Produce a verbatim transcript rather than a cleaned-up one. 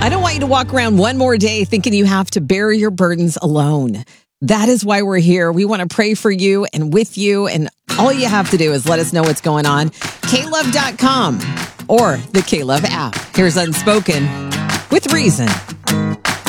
I don't want you to walk around one more day thinking you have to bear your burdens alone. That is why we're here. We want to pray for you and with you. And all you have to do is let us know what's going on. K love dot com or the K-Love app. Here's Unspoken with Reason.